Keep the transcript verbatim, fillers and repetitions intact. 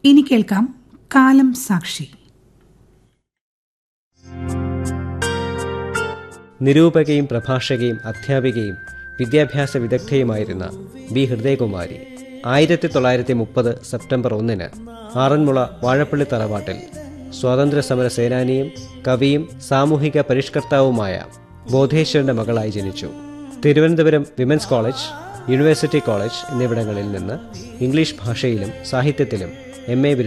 ഇനി കേൾക്കാം കാലം സാക്ഷി. നിരൂപകയും പ്രഭാഷകയും അധ്യാപികയും വിദ്യാഭ്യാസ വിദഗ്ധയുമായിരുന്ന ബി ഹൃദയകുമാരി ആയിരത്തി തൊള്ളായിരത്തി മുപ്പത് സെപ്റ്റംബർ ഒന്നിന് ആറന്മുള വാഴപ്പള്ളി തറവാട്ടിൽ സ്വാതന്ത്ര്യസമര സേനാനിയും കവിയും സാമൂഹിക പരിഷ്കർത്താവുമായ ബോധേശ്വരന്റെ മകളായി ജനിച്ചു. Thiruvananthapuram women's college, university college എന്നിവിടങ്ങളിൽ നിന്ന് ഇംഗ്ലീഷ് ഭാഷയിലും സാഹിത്യത്തിലും എം എ